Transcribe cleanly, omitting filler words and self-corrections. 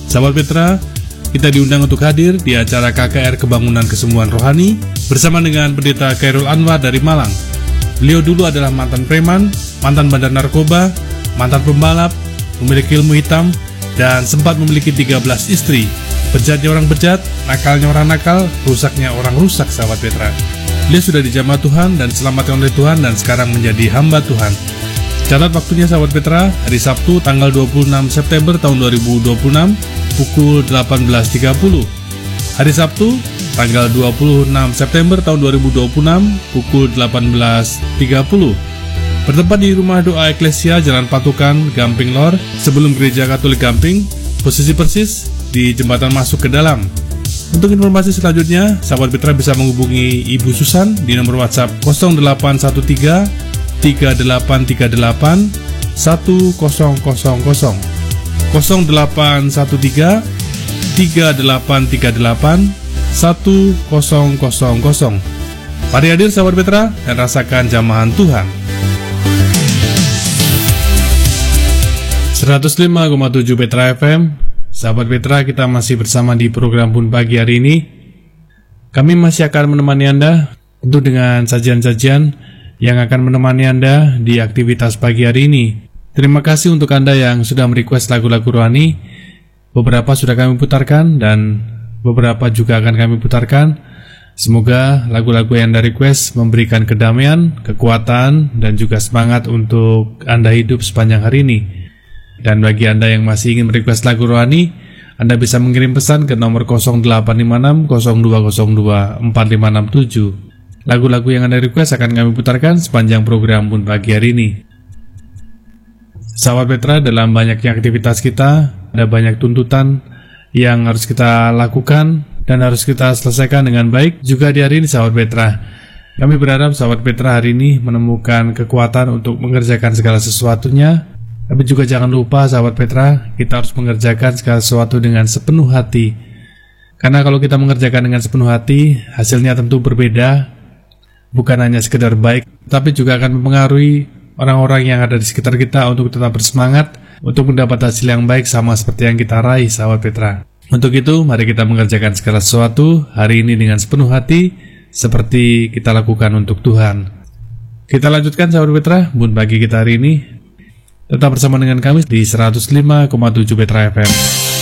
Sahabat Petra, kita diundang untuk hadir di acara KKR Kebangunan Kesembuhan Rohani bersama dengan Pendeta Khairul Anwar dari Malang. Beliau dulu adalah mantan preman, mantan bandar narkoba, mantan pembalap, memiliki ilmu hitam, dan sempat memiliki 13 istri. Bejatnya orang bejat, nakalnya orang nakal, rusaknya orang rusak, sahabat Petra. Dia sudah dijamah Tuhan dan diselamatkan oleh Tuhan dan sekarang menjadi hamba Tuhan. Catat waktunya, sahabat Petra, hari Sabtu tanggal 26 September tahun 2026 pukul 18.30. Hari Sabtu tanggal 26 September tahun 2026 pukul 18.30. Bertempat di Rumah Doa Eklesia Jalan Patukan, Gamping Lor, sebelum Gereja Katolik Gamping, posisi persis di jembatan masuk ke dalam. Untuk informasi selanjutnya, sahabat Petra bisa menghubungi Ibu Susan di nomor WhatsApp 0813 3838 1000, 0813 3838 1000. Mari hadir, sahabat Petra, dan rasakan jamahan Tuhan. 105,7 Petra FM. Sahabat Petra, kita masih bersama di program Bun Pagi hari ini. Kami masih akan menemani Anda tentu dengan sajian-sajian yang akan menemani Anda di aktivitas pagi hari ini. Terima kasih untuk Anda yang sudah merequest lagu-lagu rohani. Beberapa sudah kami putarkan dan beberapa juga akan kami putarkan. Semoga lagu-lagu yang Anda request memberikan kedamaian, kekuatan, dan juga semangat untuk Anda hidup sepanjang hari ini. Dan bagi Anda yang masih ingin merequest lagu rohani, Anda bisa mengirim pesan ke nomor 0856 0202 4567. Lagu-lagu yang Anda request akan kami putarkan sepanjang program Bun Pagi hari ini. Sahabat Petra, dalam banyaknya aktivitas kita, ada banyak tuntutan yang harus kita lakukan dan harus kita selesaikan dengan baik. Juga di hari ini, sahabat Petra, kami berharap sahabat Petra hari ini menemukan kekuatan untuk mengerjakan segala sesuatunya. Tapi juga jangan lupa, sahabat Petra, kita harus mengerjakan segala sesuatu dengan sepenuh hati. Karena kalau kita mengerjakan dengan sepenuh hati, hasilnya tentu berbeda. Bukan hanya sekedar baik, tapi juga akan mempengaruhi orang-orang yang ada di sekitar kita untuk tetap bersemangat untuk mendapat hasil yang baik sama seperti yang kita raih, sahabat Petra. Untuk itu, mari kita mengerjakan segala sesuatu hari ini dengan sepenuh hati, seperti kita lakukan untuk Tuhan. Kita lanjutkan, sahabat Petra, Bun Pagi kita hari ini. Tetap bersama dengan kami di 105,7 Petra FM.